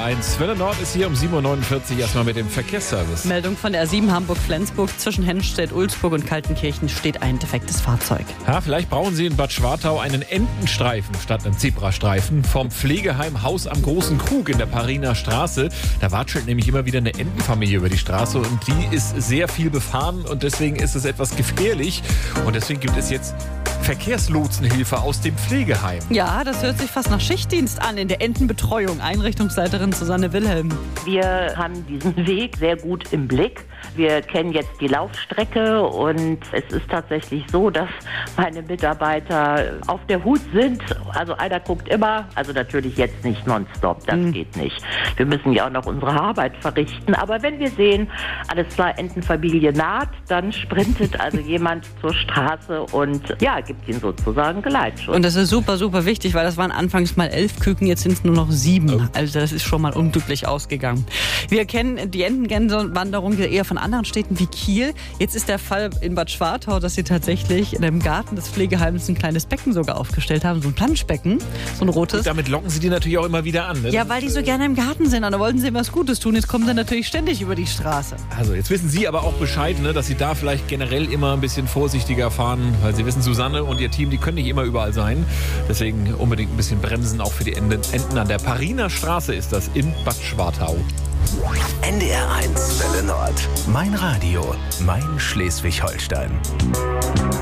NDR 1. Welle Nord ist hier um 7.49 Uhr erstmal mit dem Verkehrsservice. Meldung von der A7 Hamburg-Flensburg. Zwischen Hennstedt-Ulzburg und Kaltenkirchen steht ein defektes Fahrzeug. Ja, vielleicht brauchen Sie in Bad Schwartau einen Entenstreifen statt einem Zebrastreifen. Vom Pflegeheim Haus am Großen Krug in der Pariner Straße. Da watschelt nämlich immer wieder eine Entenfamilie über die Straße und die ist sehr viel befahren und deswegen ist es etwas gefährlich. Und deswegen gibt es jetzt Verkehrslotsenhilfe aus dem Pflegeheim. Ja, das hört sich fast nach Schichtdienst an in der Entenbetreuung. Einrichtungsleiterin Susanne Wilhelm. Wir haben diesen Weg sehr gut im Blick. Wir kennen jetzt die Laufstrecke und es ist tatsächlich so, dass meine Mitarbeiter auf der Hut sind. Also einer guckt immer, also natürlich jetzt nicht nonstop, das geht nicht. Wir müssen ja auch noch unsere Arbeit verrichten. Aber wenn wir sehen, alles klar, Entenfamilie naht, dann sprintet also jemand zur Straße und ja, gibt ihnen sozusagen Geleitschutz. Und das ist super, super wichtig, weil das waren anfangs mal 11 Küken, jetzt sind es nur noch 7. Oh. Also das ist schon mal unglücklich ausgegangen. Wir kennen die Entengänsewanderung eher von anderen Städten wie Kiel. Jetzt ist der Fall in Bad Schwartau, dass sie tatsächlich in einem Garten des Pflegeheims ein kleines Becken sogar aufgestellt haben, so ein Planschbecken, so ein rotes. Und damit locken Sie die natürlich auch immer wieder an. Ne? Ja, weil die so gerne im Garten sind und da wollten sie was Gutes tun. Jetzt kommen sie natürlich ständig über die Straße. Also jetzt wissen Sie aber auch Bescheid, ne, dass Sie da vielleicht generell immer ein bisschen vorsichtiger fahren, weil Sie wissen, Susanne und ihr Team, die können nicht immer überall sein. Deswegen unbedingt ein bisschen bremsen, auch für die Enten an der Pariner Straße ist das in Bad Schwartau. NDR 1 Welle Nord. Mein Radio, mein Schleswig-Holstein.